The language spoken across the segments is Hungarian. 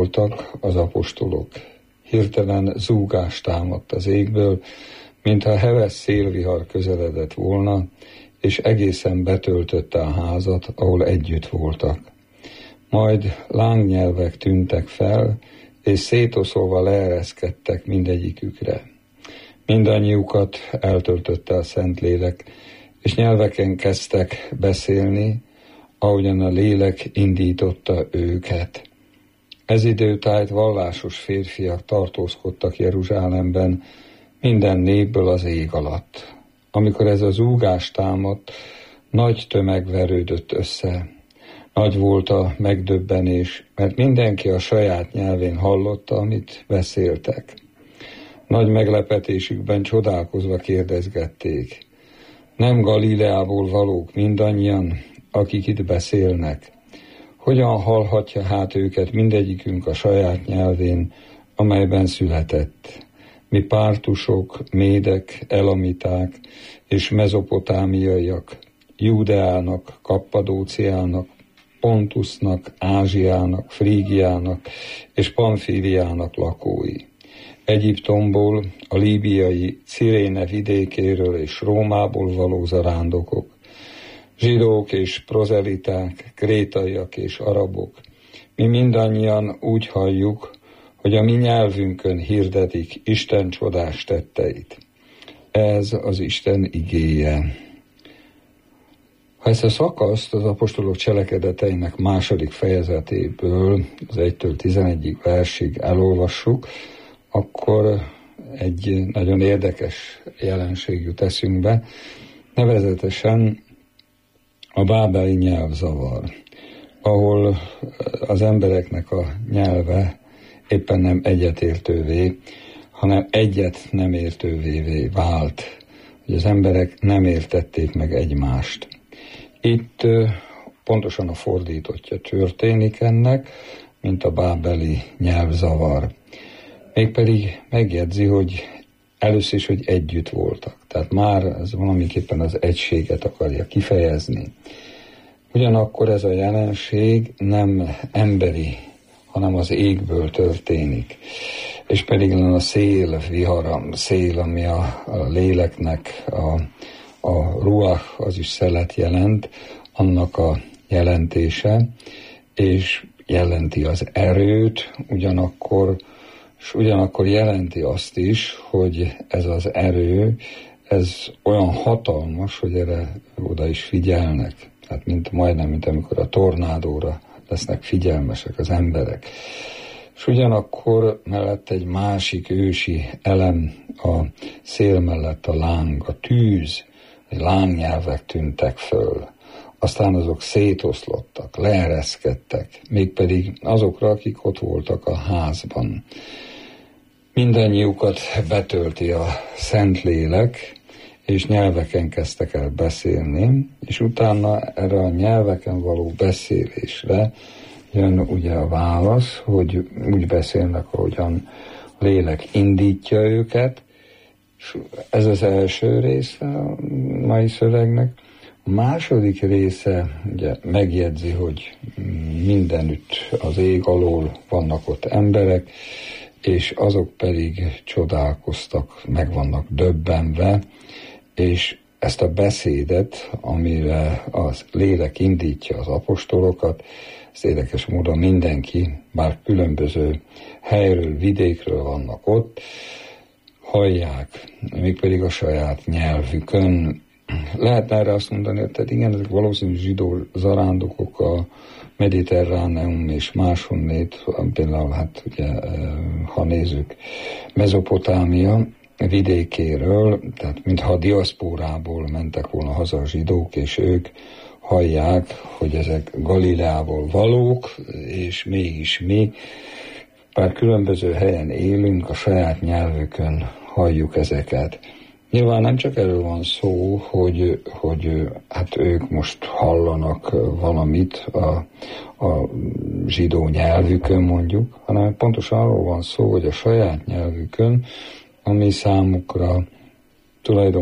voltak az apostolok. Hirtelen zúgás támadt az égből, mintha heves szélvihar közeledett volna, és egészen betöltötte a házat, ahol együtt voltak. Majd lángnyelvek tűntek fel, és szétoszolva leereszkedtek mindegyikükre. Mindannyiukat eltöltötte a Szentlélek, és nyelveken kezdtek beszélni, ahogyan a lélek indította őket. Ez időtájt vallásos férfiak tartózkodtak Jeruzsálemben, minden népből az ég alatt. Amikor ez az zúgás támadt, nagy tömeg verődött össze. Nagy volt a megdöbbenés, mert mindenki a saját nyelvén hallotta, amit beszéltek. Nagy meglepetésükben csodálkozva kérdezgették: nem Galileából valók mindannyian, akik itt beszélnek? Hogyan hallhatja hát őket mindegyikünk a saját nyelvén, amelyben született? Mi pártusok, médek, elamiták és mezopotámiaiak, Júdeának, Kappadóciának, Pontusnak, Ázsiának, Frígiának és Pamfíliának lakói. Egyiptomból, a líbiai Ciréne vidékéről és Rómából való zarándokok, zsidók és prozeliták, krétaiak és arabok. Mi mindannyian úgy halljuk, hogy a mi nyelvünkön hirdetik Isten csodás tetteit. Ez az Isten igéje. Ha ezt a szakaszt az apostolok cselekedeteinek 2. fejezetéből, az 1-től 11. versig elolvassuk, akkor egy nagyon érdekes jelenség jut eszünkbe, nevezetesen a bábeli nyelvzavar, ahol az embereknek a nyelve éppen nem egyetértővé, hanem egyet nem értővé vált, hogy az emberek nem értették meg egymást. Itt pontosan a fordítottja történik ennek, mint a bábeli nyelvzavar. Mégpedig megjegyzi, hogy először is, hogy együtt voltak. Tehát már ez valamiképpen az egységet akarja kifejezni. Ugyanakkor ez a jelenség nem emberi, hanem az égből történik. És pedig a szél, vihara, szél, ami a léleknek, a ruach, az is szelet jelent, annak a jelentése, és jelenti az erőt, ugyanakkor jelenti azt is, hogy ez az erő, ez olyan hatalmas, hogy erre oda is figyelnek. Tehát mint amikor a tornádóra lesznek figyelmesek az emberek. És ugyanakkor mellett egy másik ősi elem, a szél mellett a láng, a tűz, lángnyelvek tűntek föl. Aztán azok szétoszlottak, leereszkedtek, mégpedig azokra, akik ott voltak a házban. Mindannyiukat betölti a Szentlélek, és nyelveken kezdtek el beszélni, és utána erre a nyelveken való beszélésre jön ugye a válasz, hogy úgy beszélnek, ahogyan a lélek indítja őket, és ez az első része a mai szövegnek. A második része ugye megjegyzi, hogy mindenütt az ég alól vannak ott emberek, és azok pedig csodálkoztak, meg vannak döbbenve, és ezt a beszédet, amire az lélek indítja az apostolokat, ezt érdekes módon mindenki, bár különböző helyről, vidékről vannak ott, hallják, mégpedig a saját nyelvükön. Lehetne erre azt mondani, hogy igen, ezek valószínűleg zsidó zarándokok a Mediterráneum és máshonnét, például hát ugye, ha nézzük, Mezopotámia vidékéről, tehát mintha a diaszpórából mentek volna haza a zsidók, és ők hallják, hogy ezek Galileából valók, és mégis mi, bár különböző helyen élünk, a saját nyelvükön halljuk ezeket. Nyilván nem csak erről van szó, hogy hát ők most hallanak valamit a zsidó nyelvükön mondjuk, hanem pontosan arról van szó, hogy a saját nyelvükön, ami számukra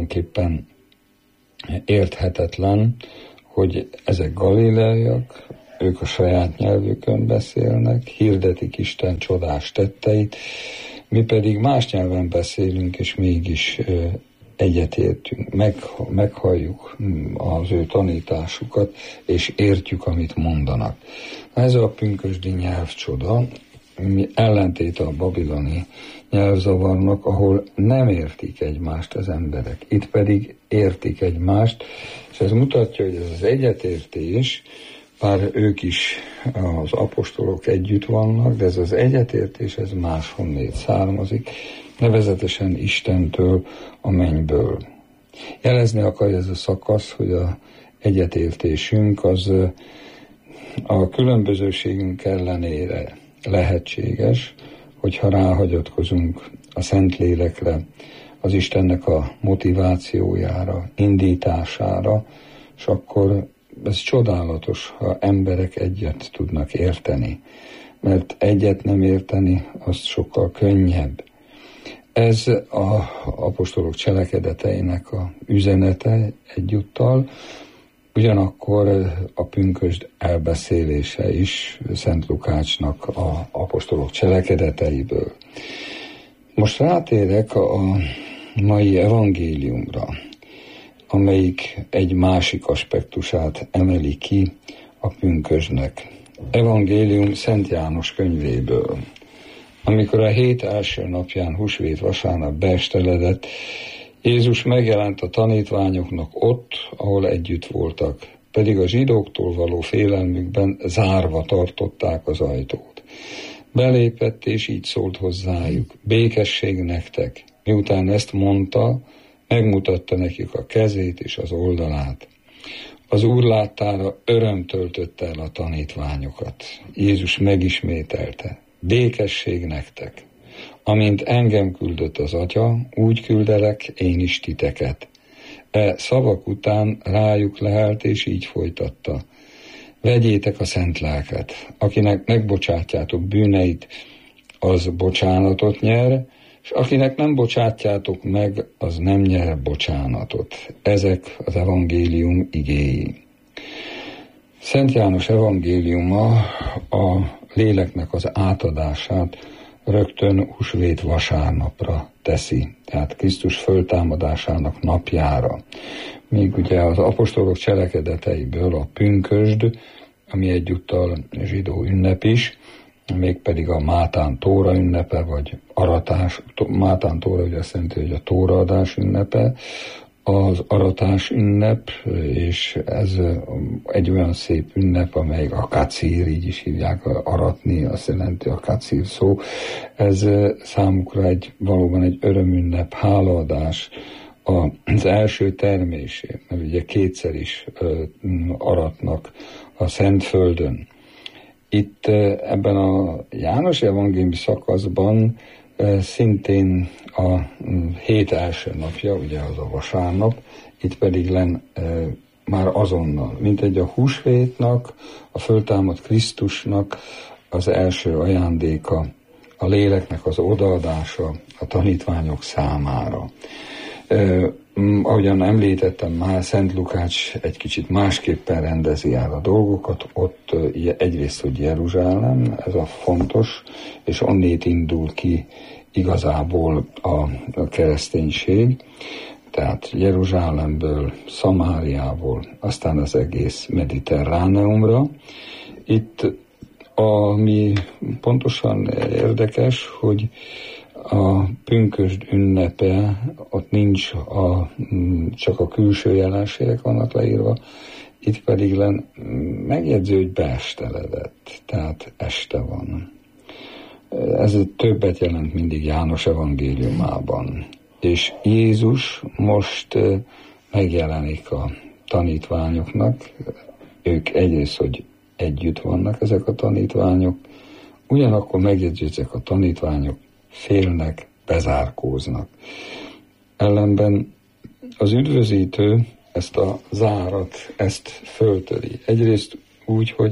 tulajdonképpen érthetetlen, hogy ezek galileaiak, ők a saját nyelvükön beszélnek, hirdetik Isten csodás tetteit, mi pedig más nyelven beszélünk, és mégis egyetértünk, meghalljuk az ő tanításukat, és értjük, amit mondanak. Ez a pünkösdi nyelvcsoda, ellentéte a babiloni nyelvzavarnak, ahol nem értik egymást az emberek. Itt pedig értik egymást, és ez mutatja, hogy ez az egyetértés, bár ők is, az apostolok együtt vannak, de ez az egyetértés, ez máshonnét származik, nevezetesen Istentől, a mennyből. Jelezni akarja ez a szakasz, hogy az egyetértésünk az a különbözőségünk ellenére lehetséges, hogyha ráhagyatkozunk a Szentlélekre, az Istennek a motivációjára, indítására, és akkor ez csodálatos, ha emberek egyet tudnak érteni, mert egyet nem érteni, az sokkal könnyebb. Ez az apostolok cselekedeteinek a üzenete egyúttal, ugyanakkor a pünkösd elbeszélése is Szent Lukácsnak az apostolok cselekedeteiből. Most rátérek a mai evangéliumra, amelyik egy másik aspektusát emeli ki a pünkösdnek. Evangélium Szent János könyvéből. Amikor a hét első napján, húsvét vasárnap beesteledett, Jézus megjelent a tanítványoknak ott, ahol együtt voltak, pedig a zsidóktól való félelmükben zárva tartották az ajtót. Belépett, és így szólt hozzájuk: békesség nektek. Miután ezt mondta, megmutatta nekik a kezét és az oldalát. Az Úr láttára öröm töltötte el a tanítványokat. Jézus megismételte: békesség nektek. Amint engem küldött az Atya, úgy küldelek én is titeket. Szavak után rájuk lehelt, és így folytatta: vegyétek a szent lelket, akinek megbocsátjátok bűneit, az bocsánatot nyer, és akinek nem bocsátjátok meg, az nem nyer bocsánatot. Ezek az evangélium igéi. Szent János evangéliuma a léleknek az átadását rögtön húsvét vasárnapra teszi, tehát Krisztus föltámadásának napjára. Míg ugye az apostolok cselekedeteiből a pünkösd, ami egyúttal zsidó ünnep is, mégpedig a Mátán Tóra ünnepe, vagy aratás, Mátán Tóra ugye azt jelenti, hogy a tóraadás ünnepe, az aratás ünnep, és ez egy olyan szép ünnep, amely a kacír, így is hívják, aratni, azt jelenti a kacír szó. Ez számukra valóban egy örömünnep, hálaadás az első termésért, mert ugye kétszer is aratnak a Szentföldön. Itt ebben a János evangéliumi szakaszban szintén a hét első napja, ugye az a vasárnap, itt pedig már azonnal, mint egy a húsvétnak, a föltámadt Krisztusnak az első ajándéka, a léleknek az odaadása a tanítványok számára. Ahogyan említettem már, Szent Lukács egy kicsit másképpen rendezi el a dolgokat, ott egyrészt, hogy Jeruzsálem, ez a fontos, és onnét indul ki igazából a kereszténység, tehát Jeruzsálemből, Szamáriából, aztán az egész Mediterráneumra. Itt ami pontosan érdekes, hogy a pünkösd ünnepe, ott nincs csak a külső jelenségek vannak leírva, itt pedig megjegyző, hogy beesteledett, tehát este van. Ez többet jelent mindig János evangéliumában. És Jézus most megjelenik a tanítványoknak, ők egyrészt, hogy együtt vannak ezek a tanítványok, ugyanakkor megjegyzik a tanítványok, félnek, bezárkóznak. Ellenben az üdvözítő ezt a zárat, ezt föltöri. Egyrészt úgy, hogy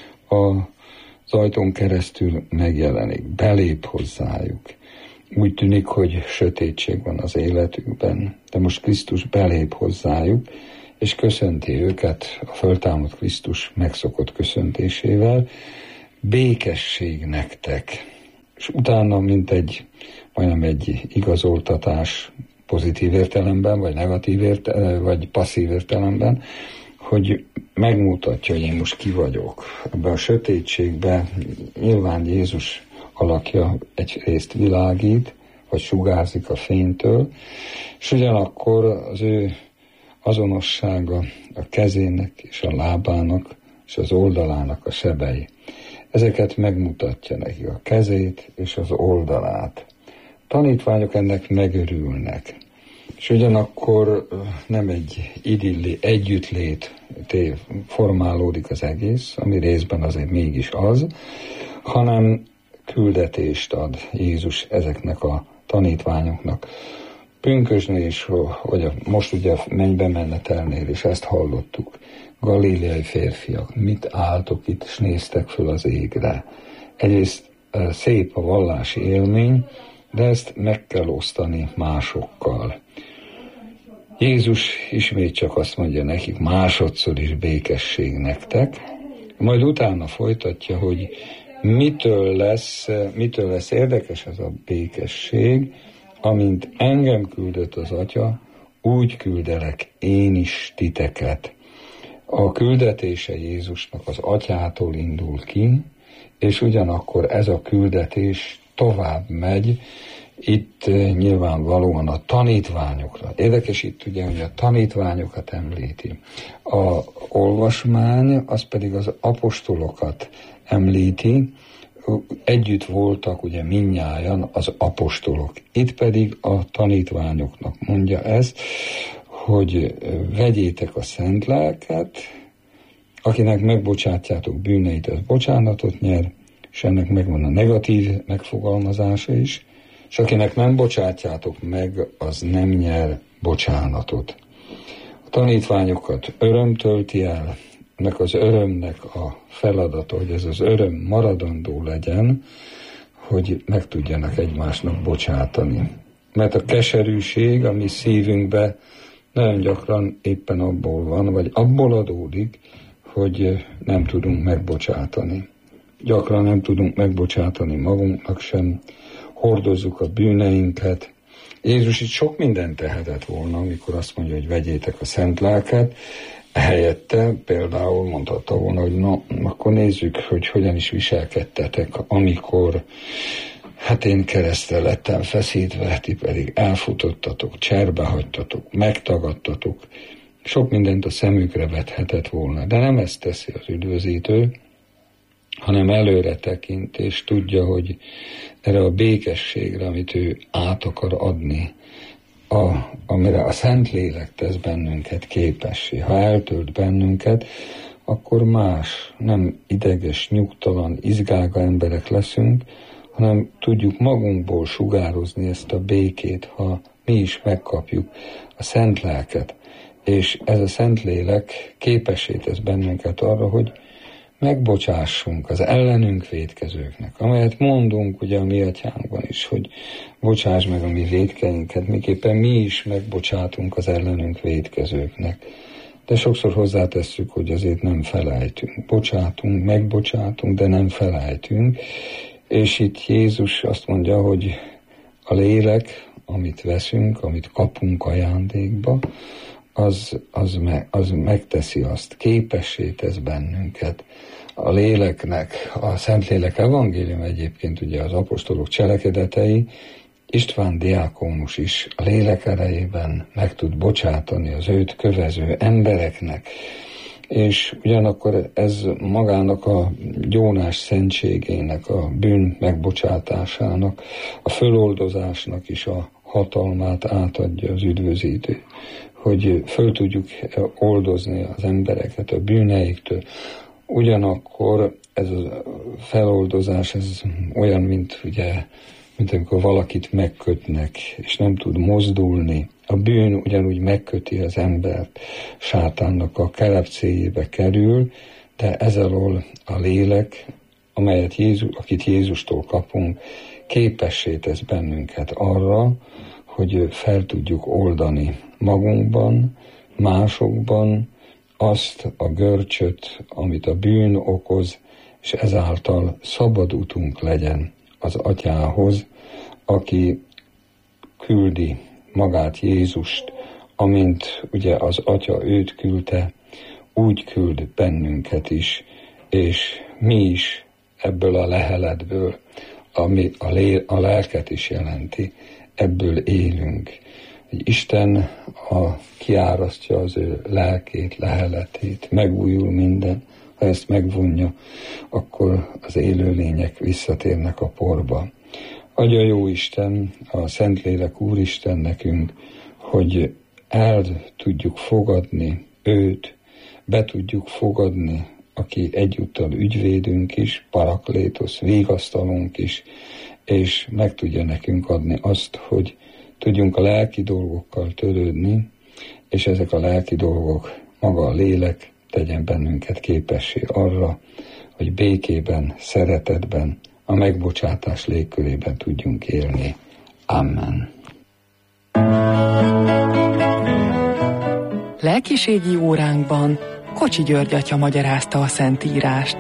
az ajtón keresztül megjelenik, belép hozzájuk. Úgy tűnik, hogy sötétség van az életükben, de most Krisztus belép hozzájuk, és köszönti őket a föltámadt Krisztus megszokott köszöntésével, békesség nektek. És utána, majdnem egy igazoltatás pozitív értelemben, vagy negatív vagy passzív értelemben, hogy megmutatja, hogy én most ki vagyok. Ebben a sötétségben nyilván Jézus alakja egyrészt világít, vagy sugárzik a fénytől, és ugyanakkor az ő azonossága a kezének és a lábának és az oldalának a sebei. Ezeket megmutatja neki, a kezét és az oldalát. Tanítványok ennek megörülnek. És ugyanakkor nem egy idilli együttlét formálódik az egész, ami részben azért mégis az, hanem küldetést ad Jézus ezeknek a tanítványoknak. Pünkösdnél is, hogy most ugye mennybe menetelnél, és ezt hallottuk. Galileai férfiak, mit álltok itt, és néztek föl az égre. Egyrészt szép a vallási élmény, de ezt meg kell osztani másokkal. Jézus ismét csak azt mondja nekik, másodszor is békesség nektek, majd utána folytatja, hogy mitől lesz érdekes ez a békesség, amint engem küldött az Atya, úgy küldelek én is titeket. A küldetése Jézusnak az Atyától indul ki, és ugyanakkor ez a küldetés tovább megy, itt nyilvánvalóan a tanítványokra. Érdekes itt ugye, hogy a tanítványokat említi. A olvasmány az pedig az apostolokat említi, együtt voltak ugye mindnyájan az apostolok. Itt pedig a tanítványoknak mondja ezt, hogy vegyétek a szent lelket, akinek megbocsátjátok bűneit, az bocsánatot nyer, és ennek megvan a negatív megfogalmazása is, és akinek nem bocsátjátok meg, az nem nyer bocsánatot. A tanítványokat öröm tölti el, ennek az örömnek a feladata, hogy ez az öröm maradandó legyen, hogy meg tudjanak egymásnak bocsátani. Mert a keserűség, ami szívünkbe nagyon gyakran éppen abból van, vagy abból adódik, hogy nem tudunk megbocsátani. Gyakran nem tudunk megbocsátani magunknak sem, hordozzuk a bűneinket. Jézus itt sok mindent tehetett volna, amikor azt mondja, hogy vegyétek a szent lelket, helyette például mondhatta volna, hogy akkor nézzük, hogy hogyan is viselkedtetek, amikor én keresztre lettem feszítve, ti pedig elfutottatok, cserbe hagytatok, megtagadtatok. Sok mindent a szemükre vethetett volna, de nem ezt teszi az üdvözítő, hanem előre tekint, és tudja, hogy erre a békességre, amit ő át akar adni, amire a Szentlélek tesz bennünket képessé. Ha eltölt bennünket, akkor más, nem ideges, nyugtalan, izgága emberek leszünk, hanem tudjuk magunkból sugározni ezt a békét, ha mi is megkapjuk a Szent Lelket. És ez a Szentlélek képessé tesz bennünket arra, hogy megbocsássunk az ellenünk vétkezőknek, amelyet mondunk ugye a mi atyánkban is, hogy bocsáss meg a mi vétkeinket, miképpen mi is megbocsátunk az ellenünk vétkezőknek. De sokszor hozzátesszük, hogy azért nem felejtünk. Bocsátunk, megbocsátunk, de nem felejtünk. És itt Jézus azt mondja, hogy a lélek, amit veszünk, amit kapunk ajándékba, az megteszi azt, képessé tesz bennünket. A léleknek, a Szentlélek evangélium egyébként ugye az apostolok cselekedetei, István diákónus is a lélek erejében meg tud bocsátani az őt kövező embereknek, és ugyanakkor ez magának a gyónás szentségének, a bűn megbocsátásának, a föloldozásnak is a hatalmát átadja az üdvözítő, hogy föl tudjuk oldozni az embereket a bűneiktől. Ugyanakkor ez a feloldozás, ez olyan, mint amikor valakit megkötnek, és nem tud mozdulni. A bűn ugyanúgy megköti az embert, sátánnak a kelepcéjébe kerül, de ez alól a lélek, akit Jézustól kapunk, képessé tesz bennünket arra, hogy fel tudjuk oldani magunkban, másokban azt a görcsöt, amit a bűn okoz, és ezáltal szabad utunk legyen az Atyához, aki küldi magát Jézust, amint ugye az Atya őt küldte, úgy küld bennünket is, és mi is ebből a leheletből, ami a lelket is jelenti, ebből élünk. Hogy Isten kiárasztja az ő lelkét, leheletét, megújul minden. Ha ezt megvonja, akkor az élőlények visszatérnek a porba. Adja jó Isten, a Szentlélek Úristen nekünk, hogy el tudjuk fogadni őt, be tudjuk fogadni, aki egyúttal ügyvédünk is, paraklétosz, vigasztalunk is, és meg tudja nekünk adni azt, hogy tudjunk a lelki dolgokkal törődni, és ezek a lelki dolgok, maga a lélek tegyen bennünket képessé arra, hogy békében, szeretetben, a megbocsátás légkörében tudjunk élni. Amen. Lelkiségi óránkban Kocsi György atya magyarázta a Szentírást.